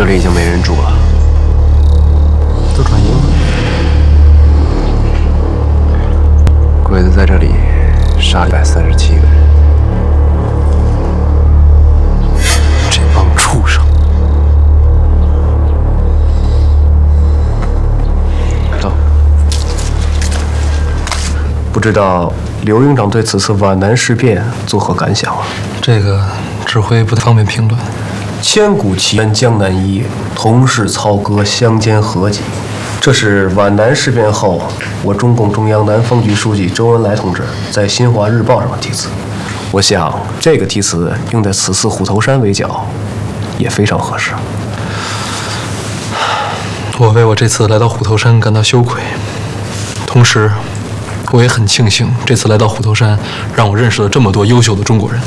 这里已经没人住了， 都转移了。 鬼子在这里杀了137个人，这帮畜生！走。不知道刘营长对此次皖南事变作何感想啊？ 这个指挥不太方便评论。 千古奇冤江南一，同是操戈相煎何急。这是皖南事变后，我中共中央南方局书记周恩来同志在《新华日报》上的题词。我想这个题词用在此次虎头山围剿，也非常合适。 我为我这次来到虎头山感到羞愧，同时，我也很庆幸这次来到虎头山，让我认识了这么多优秀的中国人。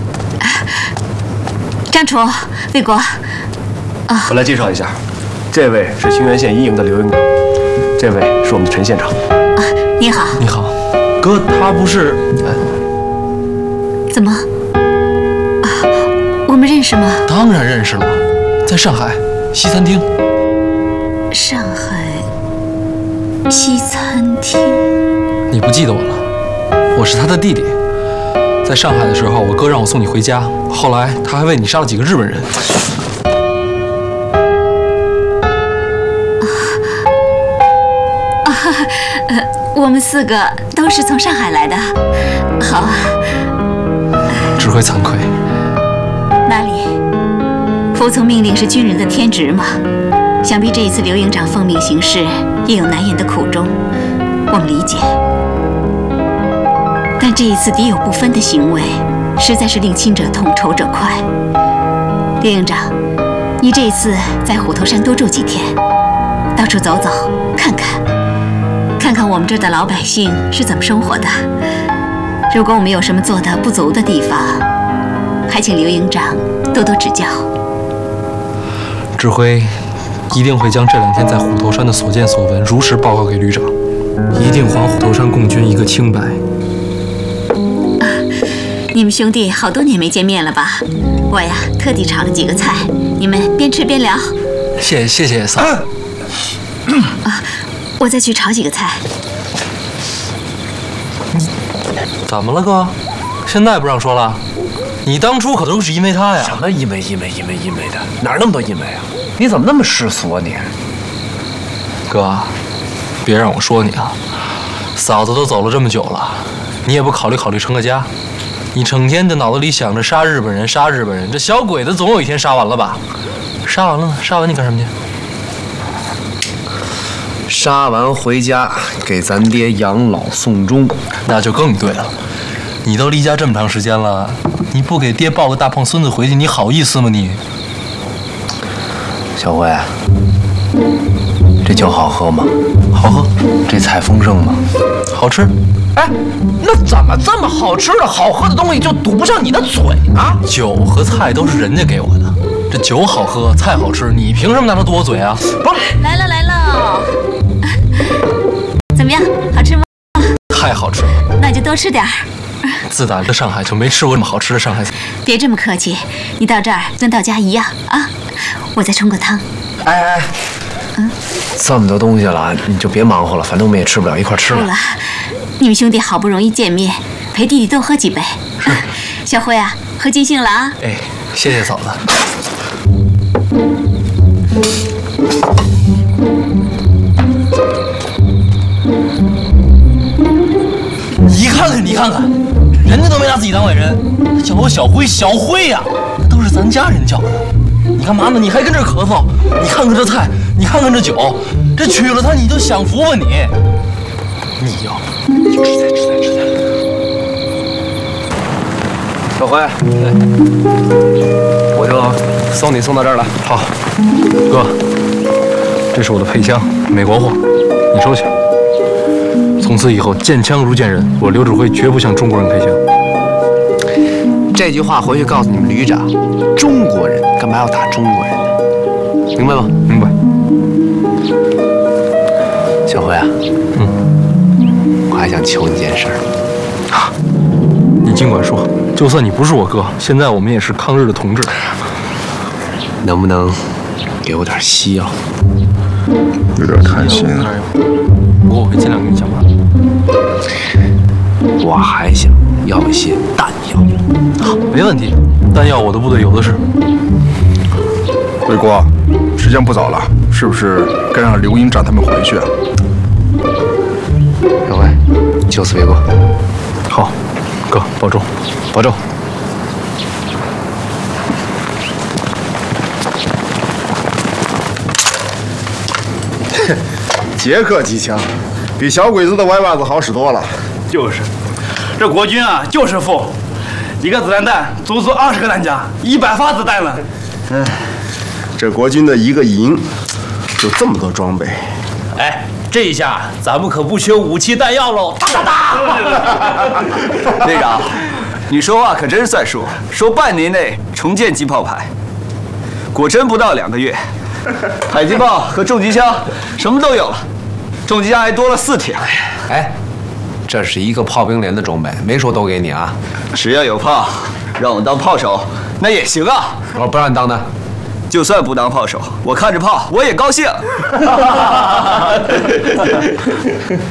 张楚、魏国， 我来介绍一下，这位是清源县1营的刘营长，这位是我们的陈县长。 你好。 你好， 哥，他不是…… 怎么？我们认识吗？ 当然认识了，在上海西餐厅。 上海西餐厅。 你不记得我了？我是他的弟弟。在上海的时候，我哥让我送你回家，后来他还为你杀了几个日本人。 我们4个都是从上海来的。好啊。 指挥惭愧。 哪里？服从命令是军人的天职嘛。想必这一次刘营长奉命行事，也有难言的苦衷，我们理解。但这一次敌友不分的行为，实在是令亲者痛，仇者快。刘营长，你这一次在虎头山多住几天，到处走走，看看，看看我们这儿的老百姓是怎么生活的。如果我们有什么做得不足的地方，还请刘营长多多指教。 指挥一定会将这2天在虎头山的所见所闻如实报告给旅长，一定还虎头山共军一个清白。 你们兄弟好多年没见面了吧？我呀，特地炒了几个菜，你们边吃边聊。 谢谢嫂。 我再去炒几个菜。 怎么了，哥？现在不让说了？你当初可都是因为他呀！ 什么因为的，哪儿那么多因为啊？你怎么那么世俗啊你？ 哥，别让我说你啊！嫂子都走了这么久了，你也不考虑成个家？你成天的脑子里想着杀日本人，这小鬼子总有一天杀完了吧？杀完了呢？杀完你干什么去？ 杀完回家给咱爹养老送终， 那就更对了。你都离家这么长时间了，你不给爹抱个大胖孙子回去，你好意思吗你？ 小辉，这酒好喝吗？ 好喝。 这菜丰盛吗？ 好吃。 哎，那怎么这么好吃的好喝的东西就堵不上你的嘴呢？ 酒和菜都是人家给我的，这酒好喝，菜好吃，你凭什么拿它堵我嘴啊？ 不是， 来了，怎么样，好吃吗？ 太好吃了， 那就多吃点儿。 自打来上海就没吃过这么好吃的上海菜。 别这么客气，你到这儿跟到家一样啊。我再冲个汤。 哎，这么多东西了，你就别忙活了，反正我们也吃不了，一块吃了。 你们兄弟好不容易见面，陪弟弟多喝几杯。小辉啊，喝尽兴了啊！ 哎，谢谢嫂子。你看看，人家都没拿自己当外人，他叫我小辉呀，那都是咱家人叫的。你干嘛呢？你还跟这儿咳嗽？你看看这菜，你看看这酒，这娶了她你就享福吧你？你吃菜。 小辉，我就送你送到这儿了。 好，哥，这是我的配枪，美国货，你收起。从此以后，见枪如见人，我刘指挥绝不向中国人配枪。 这句话回去告诉你们旅长，中国人干嘛要打中国人呢？明白吗？ 明白。 小辉啊，我还想求你件事儿。 你尽管说，就算你不是我哥，现在我们也是抗日的同志。 能不能给我点西药。 有点贪心啊。 不过我会尽量跟你想办法。我还想要一些弹药。 好，没问题，弹药我的部队有的是。 魏国，时间不早了，是不是该让刘营长他们回去啊？ 两位，就此别过。 好，哥，保重， 保重。 捷克机枪，比小鬼子的歪把子好使多了。 就是，这国军啊就是富，一个子弹弹足足20个弹夹，100发子弹了。 这国军的一个营就这么多装备。 哎，这一下咱们可不缺武器弹药喽！哒哒哒！ 队长，你说话可真是算数。说半年内重建机炮排，果真不到2个月，迫击炮和重机枪什么都有了，重机枪还多了4挺。 哎，这是一个炮兵连的装备，没说都给你啊。 只要有炮，让我当炮手那也行啊。 我不让你当的。 就算不当炮手，我看着炮我也高兴。